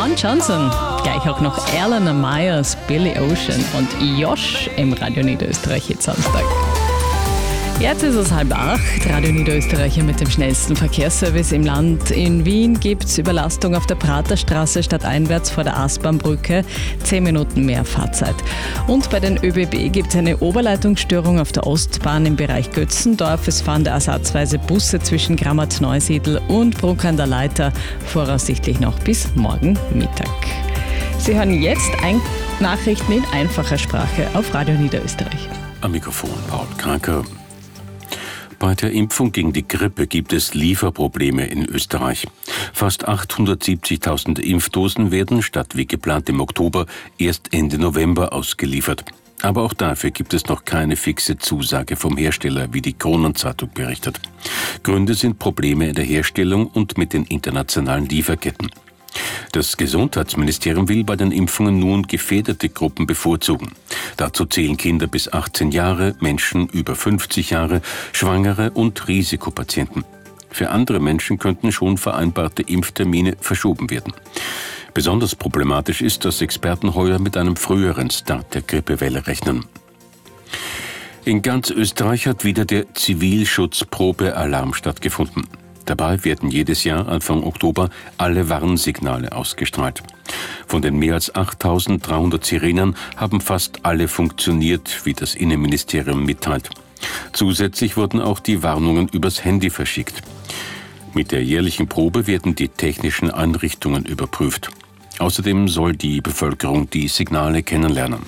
Ron Johnson, gleich auch noch Eleanor Myers, Billy Ocean und Josh im Radio Niederösterreich jetzt Samstag. Jetzt ist es 7:30, Radio Niederösterreich mit dem schnellsten Verkehrsservice im Land. In Wien gibt es Überlastung auf der Praterstraße stadteinwärts vor der Aspernbrücke, 10 Minuten mehr Fahrzeit. Und bei den ÖBB gibt es eine Oberleitungsstörung auf der Ostbahn im Bereich Götzendorf. Es fahren da ersatzweise Busse zwischen Grammat-Neusiedl und Bruck an der Leiter, voraussichtlich noch bis morgen Mittag. Sie hören jetzt Nachrichten in einfacher Sprache auf Radio Niederösterreich. Am Mikrofon Paul Kranke. Bei der Impfung gegen die Grippe gibt es Lieferprobleme in Österreich. Fast 870.000 Impfdosen werden statt wie geplant im Oktober erst Ende November ausgeliefert. Aber auch dafür gibt es noch keine fixe Zusage vom Hersteller, wie die Kronenzeitung berichtet. Gründe sind Probleme in der Herstellung und mit den internationalen Lieferketten. Das Gesundheitsministerium will bei den Impfungen nun gefährdete Gruppen bevorzugen. Dazu zählen Kinder bis 18 Jahre, Menschen über 50 Jahre, Schwangere und Risikopatienten. Für andere Menschen könnten schon vereinbarte Impftermine verschoben werden. Besonders problematisch ist, dass Experten heuer mit einem früheren Start der Grippewelle rechnen. In ganz Österreich hat wieder der Zivilschutzprobealarm stattgefunden. Dabei werden jedes Jahr Anfang Oktober alle Warnsignale ausgestrahlt. Von den mehr als 8.300 Sirenen haben fast alle funktioniert, wie das Innenministerium mitteilt. Zusätzlich wurden auch die Warnungen übers Handy verschickt. Mit der jährlichen Probe werden die technischen Einrichtungen überprüft. Außerdem soll die Bevölkerung die Signale kennenlernen.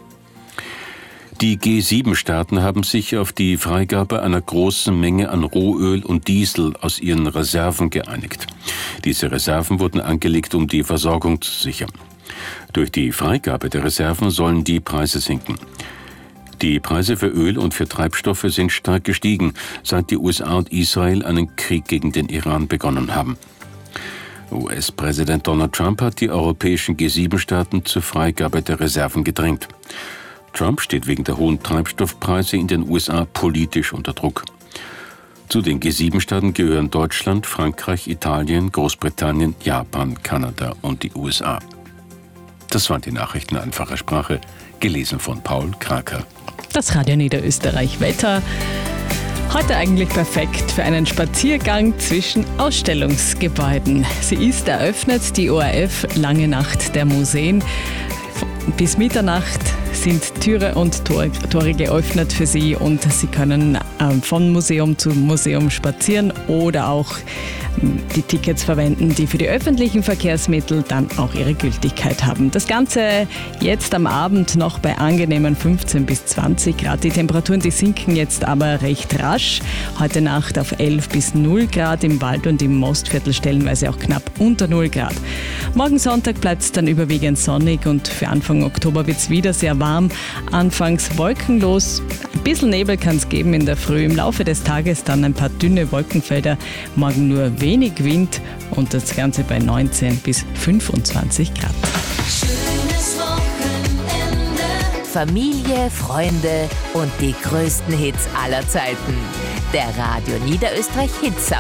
Die G7-Staaten haben sich auf die Freigabe einer großen Menge an Rohöl und Diesel aus ihren Reserven geeinigt. Diese Reserven wurden angelegt, um die Versorgung zu sichern. Durch die Freigabe der Reserven sollen die Preise sinken. Die Preise für Öl und für Treibstoffe sind stark gestiegen, seit die USA und Israel einen Krieg gegen den Iran begonnen haben. US-Präsident Donald Trump hat die europäischen G7-Staaten zur Freigabe der Reserven gedrängt. Trump steht wegen der hohen Treibstoffpreise in den USA politisch unter Druck. Zu den G7-Staaten gehören Deutschland, Frankreich, Italien, Großbritannien, Japan, Kanada und die USA. Das waren die Nachrichten in einfacher Sprache, gelesen von Paul Kraker. Das Radio Niederösterreich Wetter. Heute eigentlich perfekt für einen Spaziergang zwischen Ausstellungsgebäuden. Sie ist eröffnet, die ORF Lange Nacht der Museen. Bis Mitternacht sind Türe und Tore geöffnet für Sie und Sie können von Museum zu Museum spazieren oder auch die Tickets verwenden, die für die öffentlichen Verkehrsmittel dann auch ihre Gültigkeit haben. Das Ganze jetzt am Abend noch bei angenehmen 15 bis 20 Grad. Die Temperaturen, die sinken jetzt aber recht rasch. Heute Nacht auf 11 bis 0 Grad im Wald und im Mostviertel stellenweise auch knapp unter 0 Grad. Morgen Sonntag bleibt es dann überwiegend sonnig und für Anfang Oktober wird es wieder sehr warm. Anfangs wolkenlos, ein bisschen Nebel kann es geben in der Früh. Im Laufe des Tages dann ein paar dünne Wolkenfelder. Morgen nur wenig Wind und das Ganze bei 19 bis 25 Grad. Schönes Wochenende. Familie, Freunde und die größten Hits aller Zeiten. Der Radio Niederösterreich Hit Sound.